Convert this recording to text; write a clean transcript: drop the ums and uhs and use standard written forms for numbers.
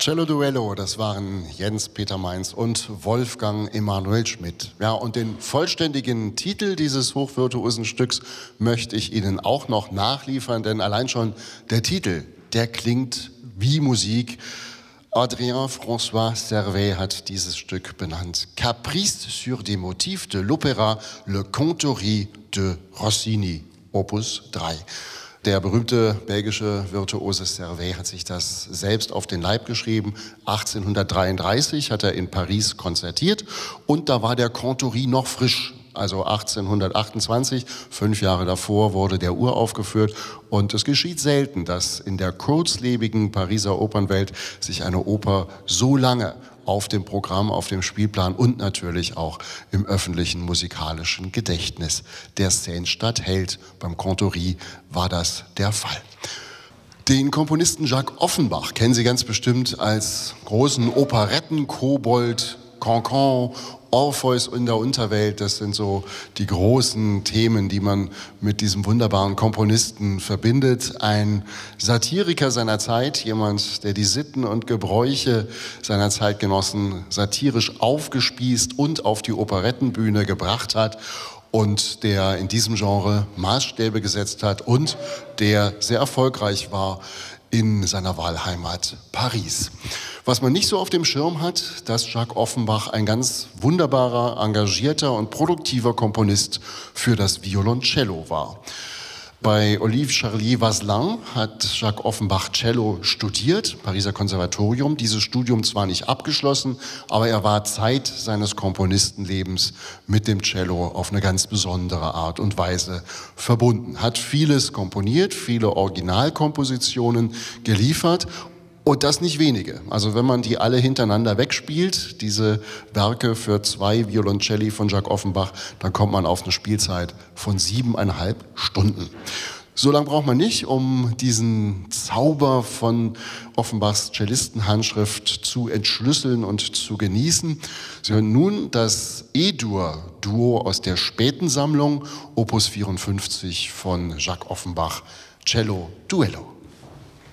Cello Duello, das waren Jens Peter Mainz und Wolfgang Emanuel Schmidt. Ja, und den vollständigen Titel dieses hochvirtuosen Stücks möchte ich Ihnen auch noch nachliefern, denn allein schon der Titel, der klingt wie Musik. Adrien François Servais hat dieses Stück benannt. Caprice sur des motifs de l'opéra Le Contouri de Rossini, Opus 3. Der berühmte belgische Virtuose Servais hat sich das selbst auf den Leib geschrieben. 1833 hat er in Paris konzertiert und da war der Contouri noch frisch. Also 1828, 5 Jahre davor, wurde der uraufgeführt. Und es geschieht selten, dass in der kurzlebigen Pariser Opernwelt sich eine Oper so lange auf dem Programm, auf dem Spielplan und natürlich auch im öffentlichen musikalischen Gedächtnis der Szenenstadt hält. Beim Contouri war das der Fall. Den Komponisten Jacques Offenbach kennen Sie ganz bestimmt als großen Operetten-Kobold, Cancan, Orpheus in der Unterwelt. Das sind so die großen Themen, die man mit diesem wunderbaren Komponisten verbindet. Ein Satiriker seiner Zeit, jemand, der die Sitten und Gebräuche seiner Zeitgenossen satirisch aufgespießt und auf die Operettenbühne gebracht hat und der in diesem Genre Maßstäbe gesetzt hat und der sehr erfolgreich war in seiner Wahlheimat Paris. Was man nicht so auf dem Schirm hat, dass Jacques Offenbach ein ganz wunderbarer, engagierter und produktiver Komponist für das Violoncello war. Bei Olive Charlier Vasselin hat Jacques Offenbach Cello studiert, Pariser Konservatorium. Dieses Studium zwar nicht abgeschlossen, aber er war Zeit seines Komponistenlebens mit dem Cello auf eine ganz besondere Art und Weise verbunden. Hat vieles komponiert, viele Originalkompositionen geliefert. Und das nicht wenige. Also wenn man die alle hintereinander wegspielt, diese Werke für 2 Violoncelli von Jacques Offenbach, dann kommt man auf eine Spielzeit von 7,5 Stunden. So lange braucht man nicht, um diesen Zauber von Offenbachs Cellistenhandschrift zu entschlüsseln und zu genießen. Sie hören nun das E-Dur-Duo aus der späten Sammlung, Opus 54 von Jacques Offenbach, Cello Duello.